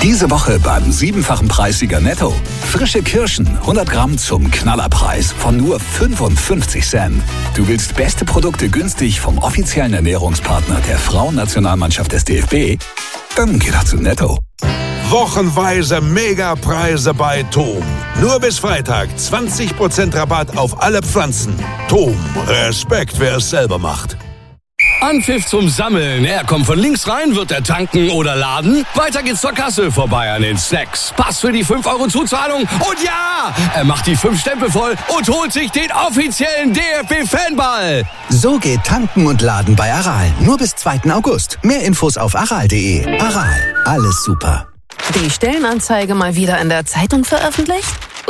Diese Woche beim 7-fachen Preissieger Netto. Frische Kirschen, 100 Gramm zum Knallerpreis von nur 55 Cent. Du willst beste Produkte günstig vom offiziellen Ernährungspartner der Frauennationalmannschaft des DFB? Dann geh doch zu Netto. Wochenweise Megapreise bei Tom. Nur bis Freitag 20% Rabatt auf alle Pflanzen. Tom, Respekt, wer es selber macht. Anpfiff zum Sammeln. Er kommt von links rein, wird er tanken oder laden. Weiter geht's zur Kasse, vorbei an den Snacks. Pass für die 5 € Zuzahlung. Und ja, er macht die 5 Stempel voll und holt sich den offiziellen DFB-Fanball. So geht tanken und laden bei Aral. Nur bis 2. August. Mehr Infos auf aral.de. Aral, alles super. Die Stellenanzeige mal wieder in der Zeitung veröffentlicht?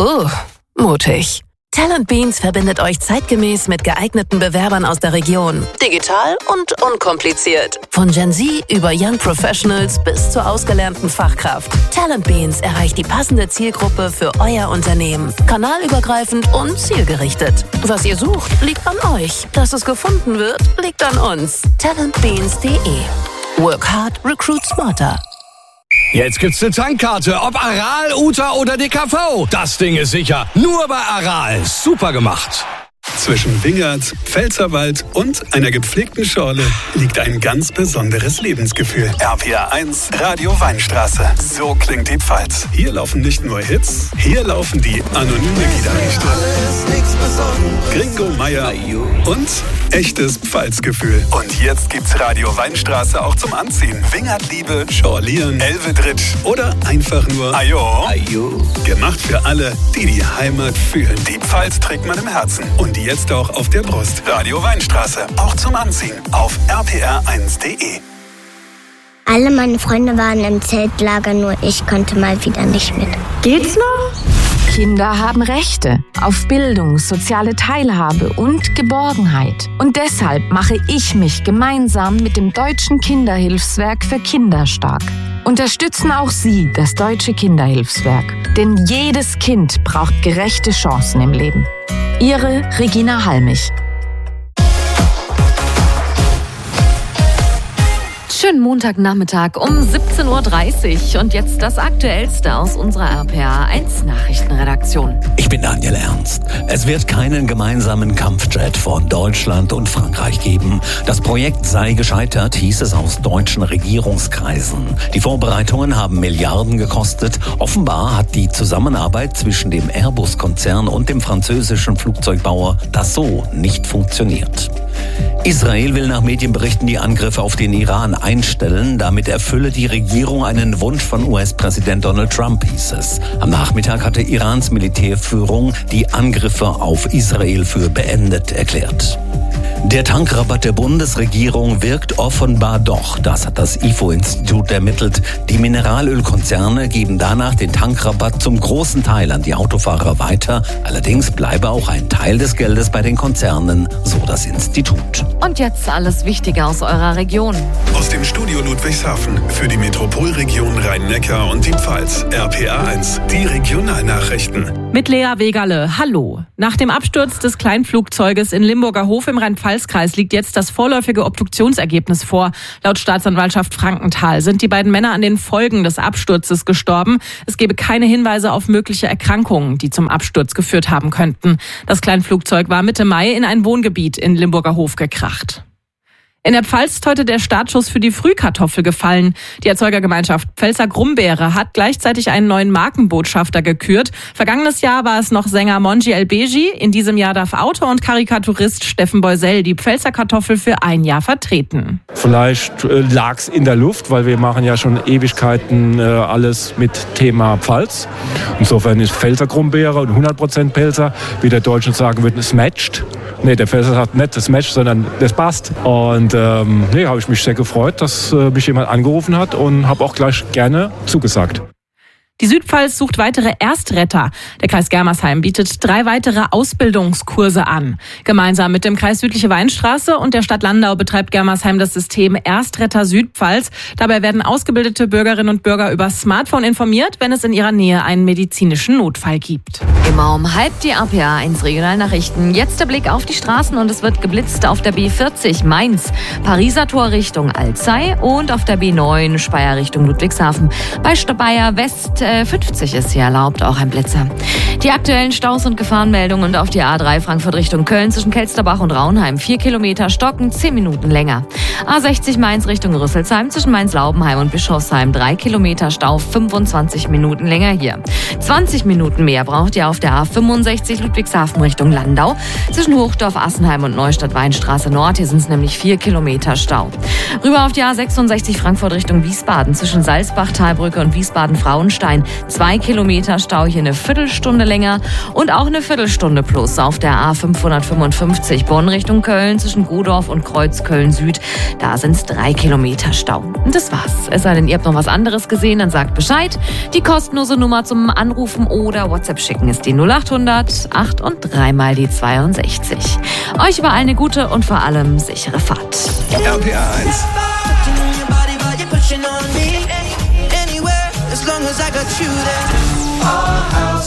Mutig. Talent Beans verbindet euch zeitgemäß mit geeigneten Bewerbern aus der Region. Digital und unkompliziert. Von Gen Z über Young Professionals bis zur ausgelernten Fachkraft. Talent Beans erreicht die passende Zielgruppe für euer Unternehmen. Kanalübergreifend und zielgerichtet. Was ihr sucht, liegt an euch. Dass es gefunden wird, liegt an uns. Talentbeans.de. Work hard, recruit smarter. Jetzt gibt's eine Tankkarte, ob Aral, Uta oder DKV. Das Ding ist sicher. Nur bei Aral. Super gemacht. Zwischen Wingert, Pfälzerwald und einer gepflegten Schorle liegt ein ganz besonderes Lebensgefühl. RPR 1, Radio Weinstraße. So klingt die Pfalz. Hier laufen nicht nur Hits, hier laufen die anonyme Gitarriste. Gringo Meier und echtes Pfalzgefühl. Und jetzt gibt's Radio Weinstraße auch zum Anziehen. Wingertliebe, Schorlieren, Elvedritsch oder einfach nur Ajo. Gemacht für alle, die die Heimat fühlen. Die Pfalz trägt man im Herzen. Und jetzt auch auf der Brust. Radio Weinstraße, auch zum Anziehen. Auf rpr1.de. Alle meine Freunde waren im Zeltlager, nur ich konnte mal wieder nicht mit. Geht's noch? Kinder haben Rechte auf Bildung, soziale Teilhabe und Geborgenheit. Und deshalb mache ich mich gemeinsam mit dem Deutschen Kinderhilfswerk für Kinder stark. Unterstützen auch Sie das Deutsche Kinderhilfswerk. Denn jedes Kind braucht gerechte Chancen im Leben. Ihre Regina Halmich. Schönen Montagnachmittag um 17:30 Uhr und jetzt das Aktuellste aus unserer RPA 1 Nachrichtenredaktion. Ich bin Daniel Ernst. Es wird keinen gemeinsamen Kampfjet von Deutschland und Frankreich geben. Das Projekt sei gescheitert, hieß es aus deutschen Regierungskreisen. Die Vorbereitungen haben Milliarden gekostet. Offenbar hat die Zusammenarbeit zwischen dem Airbus-Konzern und dem französischen Flugzeugbauer Dassault nicht funktioniert. Israel will nach Medienberichten die Angriffe auf den Iran einstellen. Damit erfülle die Regierung einen Wunsch von US-Präsident Donald Trump, hieß es. Am Nachmittag hatte Irans Militärführung die Angriffe auf Israel für beendet erklärt. Der Tankrabatt der Bundesregierung wirkt offenbar doch. Das hat das IFO-Institut ermittelt. Die Mineralölkonzerne geben danach den Tankrabatt zum großen Teil an die Autofahrer weiter. Allerdings bleibe auch ein Teil des Geldes bei den Konzernen, so das Institut. Und jetzt alles Wichtige aus eurer Region. Aus dem Studio Ludwigshafen für die Metropolregion Rhein-Neckar und die Pfalz. RPA 1, die Regionalnachrichten. Mit Lea Wegerle. Hallo. Nach dem Absturz des Kleinflugzeuges in Limburger Hof im Rhein-Pfalz-Kreis liegt jetzt das vorläufige Obduktionsergebnis vor. Laut Staatsanwaltschaft Frankenthal sind die beiden Männer an den Folgen des Absturzes gestorben. Es gebe keine Hinweise auf mögliche Erkrankungen, die zum Absturz geführt haben könnten. Das Kleinflugzeug war Mitte Mai in ein Wohngebiet in Limburger Hof gekracht. In der Pfalz ist heute der Startschuss für die Frühkartoffel gefallen. Die Erzeugergemeinschaft Pfälzer Grumbeere hat gleichzeitig einen neuen Markenbotschafter gekürt. Vergangenes Jahr war es noch Sänger Monji El-Beji. In diesem Jahr darf Autor und Karikaturist Steffen Beusel die Pfälzer Kartoffel für ein Jahr vertreten. Vielleicht lag es in der Luft, weil wir machen ja schon Ewigkeiten alles mit Thema Pfalz. Insofern ist Pfälzer Grumbeere und 100% Pelzer, wie der Deutsche sagen würde, es matcht. Nee, der Pfälzer sagt nicht das Match, sondern das passt. Und habe ich mich sehr gefreut, dass mich jemand angerufen hat und habe auch gleich gerne zugesagt. Die Südpfalz sucht weitere Erstretter. Der Kreis Germersheim bietet 3 weitere Ausbildungskurse an. Gemeinsam mit dem Kreis Südliche Weinstraße und der Stadt Landau betreibt Germersheim das System Erstretter Südpfalz. Dabei werden ausgebildete Bürgerinnen und Bürger über Smartphone informiert, wenn es in ihrer Nähe einen medizinischen Notfall gibt. Immer um halb die RPA 1 Regionalnachrichten. Jetzt der Blick auf die Straßen und es wird geblitzt auf der B40 Mainz, Pariser Tor Richtung Alzey und auf der B9 Speyer Richtung Ludwigshafen. Bei Speyer West 50 ist hier erlaubt, auch ein Blitzer. Die aktuellen Staus und Gefahrenmeldungen und auf die A3 Frankfurt Richtung Köln zwischen Kelsterbach und Raunheim 4 Kilometer stocken, 10 Minuten länger. A60 Mainz Richtung Rüsselsheim zwischen Mainz-Laubenheim und Bischofsheim 3 Kilometer Stau, 25 Minuten länger hier. 20 Minuten mehr braucht ihr auf der A65 Ludwigshafen Richtung Landau zwischen Hochdorf, Assenheim und Neustadt-Weinstraße Nord. Hier sind es nämlich 4 Kilometer Stau. Rüber auf die A66 Frankfurt Richtung Wiesbaden zwischen Salzbach-Talbrücke und Wiesbaden-Frauenstein 2 Kilometer Stau, hier eine Viertelstunde länger und auch eine Viertelstunde plus auf der A555 Bonn Richtung Köln zwischen Godorf und Kreuzköln Süd. Da sind es 3 Kilometer Stau. Und das war's. Es sei denn, ihr habt noch was anderes gesehen, dann sagt Bescheid. Die kostenlose Nummer zum Anrufen oder WhatsApp schicken ist die 0800 8 und 3 mal die 62. Euch überall eine gute und vor allem sichere Fahrt. RPA 1. As long as I got you there.